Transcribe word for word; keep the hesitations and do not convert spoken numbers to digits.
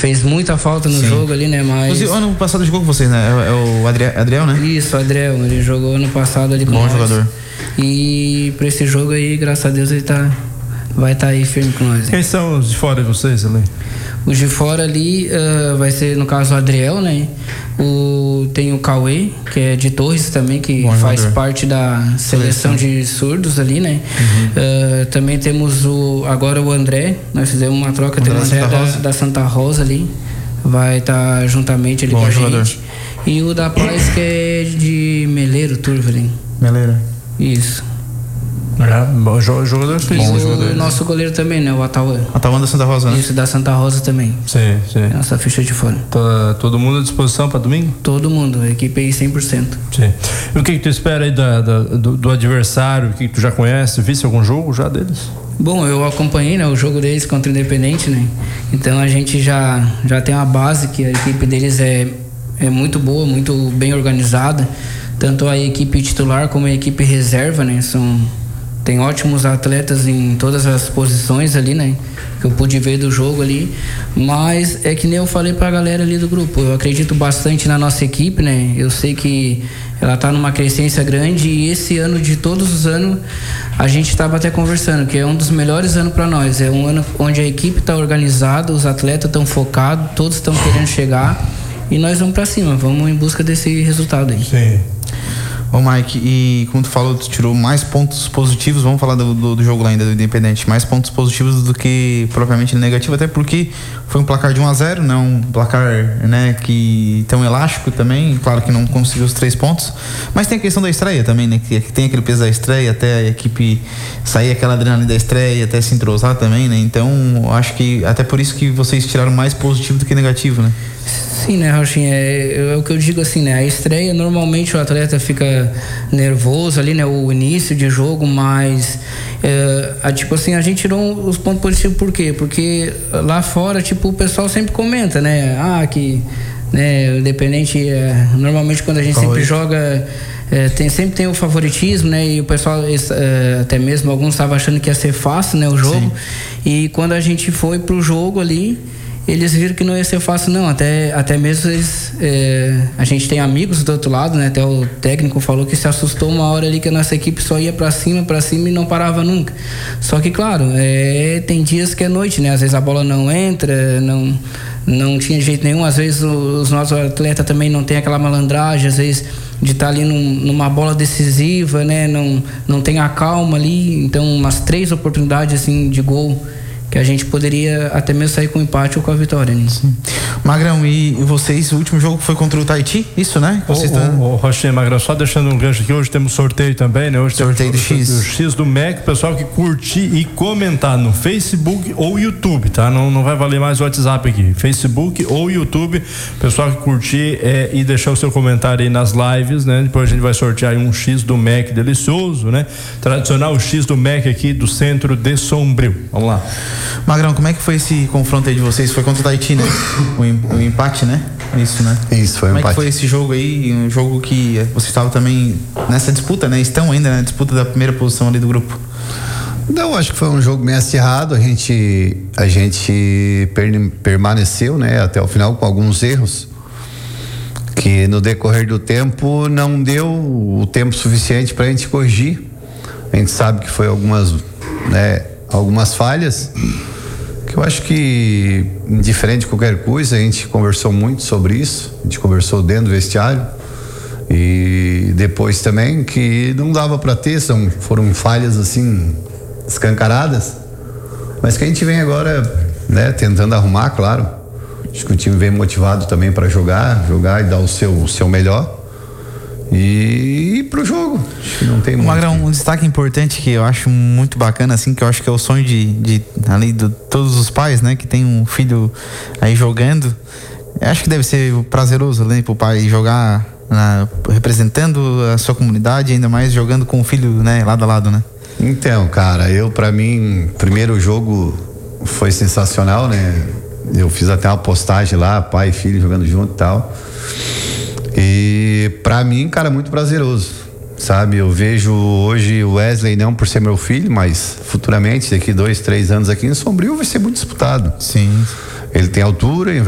fez muita falta no Sim. jogo ali, né? Mas... O ano passado jogou com vocês, né? É, é o Adriel, Adriel, né? Isso, o Adriel, ele jogou ano passado ali com Bom nós. jogador. E pra esse jogo aí, graças a Deus, ele tá, vai estar tá aí firme com nós. Quem são os de fora de vocês ali? Os de fora ali uh, vai ser, no caso, o Adriel, né? O, tem o Cauê, que é de Torres também, que Bom faz jogador. parte da seleção de surdos ali, né? Uhum. Uh, também temos o, agora o André, nós fizemos uma troca, tem o André da, da Santa Rosa ali, vai estar tá juntamente ali Bom com a jogador. gente. E o da Paz, que é de Meleiro, Turvo ali. Meleiro. Isso. É, bom jogador, sim. Bom jogador. O nosso goleiro também, né? O Atauã. Atauã da Santa Rosa, né? Isso, da Santa Rosa também. Sim, sim. Nossa ficha de fora. Tá todo mundo à disposição para domingo? Todo mundo, a equipe aí cem por cento. Sim. E o que, que tu espera aí da, da, do, do adversário? O que, que tu já conhece? Viste algum jogo já deles? Bom, eu acompanhei, né, o jogo deles contra o Independente, né? Então a gente já, já tem uma base que a equipe deles é, é muito boa, muito bem organizada. Tanto a equipe titular como a equipe reserva, né? São... Tem ótimos atletas em todas as posições ali, né? Que eu pude ver do jogo ali. Mas é que nem eu falei pra galera ali do grupo. Eu acredito bastante na nossa equipe, né? Eu sei que ela tá numa crescência grande e esse ano, de todos os anos, a gente tava até conversando, que é um dos melhores anos para nós. É um ano onde a equipe tá organizada, os atletas estão focados, todos estão querendo chegar e nós vamos para cima, vamos em busca desse resultado aí. Sim. Ô Mike, e como tu falou, tu tirou mais pontos positivos, vamos falar do, do, do jogo lá ainda do Independente, mais pontos positivos do que propriamente negativo, até porque foi um placar de um a zero, né, um placar, né, que tão elástico também, claro que não conseguiu os três pontos, mas tem a questão da estreia também, né, que, que tem aquele peso da estreia, até a equipe sair aquela adrenalina da estreia, até se entrosar também, né, então acho que até por isso que vocês tiraram mais positivo do que negativo, né? Sim, né, Rochinha, é, é o que eu digo assim, né, a estreia, normalmente o atleta fica nervoso ali, né, o início de jogo, mas é, a, tipo assim, a gente tirou os pontos positivos por quê? Porque lá fora, tipo, o pessoal sempre comenta, né, ah, que, né, independente, é, normalmente quando a gente sempre joga, é, tem, sempre tem o favoritismo, né, e o pessoal, é, até mesmo alguns estavam achando que ia ser fácil, né, o jogo. Sim. E quando a gente foi pro jogo ali, eles viram que não ia ser fácil não, até, até mesmo eles, é, a gente tem amigos do outro lado, né, até o técnico falou que se assustou uma hora ali que a nossa equipe só ia pra cima, pra cima e não parava nunca. Só que claro, é, tem dias que é noite, né, às vezes a bola não entra, não, não tinha jeito nenhum, às vezes os nossos atletas também não tem aquela malandragem, às vezes de estar ali num, numa bola decisiva, né, não, não tem a calma ali, então umas três oportunidades assim de gol que a gente poderia até mesmo sair com o empate ou com a vitória, né? Sim. Magrão, e vocês, o último jogo foi contra o Tahiti, isso, né? Ô, ô, ô, Rochinha, Magrão, só deixando um gancho aqui, hoje temos sorteio também, né? Hoje sorteio temos do X. O X do M E C, pessoal que curtir e comentar no Facebook ou YouTube, tá? Não, não vai valer mais o WhatsApp aqui, Facebook ou YouTube, pessoal que curtir é, e deixar o seu comentário aí nas lives, né? Depois a gente vai sortear aí um X do M E C delicioso, né? Tradicional X do M E C aqui do centro de Sombrio. Vamos lá. Magrão, como é que foi esse confronto aí de vocês? Foi contra o Tahiti, né? O, o empate, né? Isso, né? Isso, foi um empate. Como é que foi esse jogo aí? Um jogo que vocês estavam também nessa disputa, né? Estão ainda na disputa da primeira posição ali do grupo. Não, acho que foi um jogo bem acirrado. A gente, a gente per, permaneceu, né? Até o final com alguns erros que no decorrer do tempo não deu o tempo suficiente para a gente corrigir. A gente sabe que foi algumas, né? Algumas falhas que eu acho que, indiferente de qualquer coisa, a gente conversou muito sobre isso, a gente conversou dentro do vestiário e depois também que não dava para ter, são, foram falhas assim escancaradas, mas que a gente vem agora, né, tentando arrumar, claro. Acho que o time vem motivado também para jogar, jogar e dar o seu, o seu melhor. E ir pro jogo. Acho que não tem muito. Magrão, um destaque importante que eu acho muito bacana, assim, que eu acho que é o sonho de, de além de todos os pais, né, que tem um filho aí jogando. Eu acho que deve ser prazeroso, né, pro pai jogar na, representando a sua comunidade, ainda mais jogando com o filho, né, lado a lado, né? Então, cara, eu, pra mim, primeiro jogo foi sensacional, né? Eu fiz até uma postagem lá, pai e filho jogando junto e tal. E pra mim, cara, muito prazeroso, sabe? Eu vejo hoje o Wesley não por ser meu filho, mas futuramente, daqui dois, três anos aqui em Sombrio vai ser muito disputado. Sim. Ele tem altura,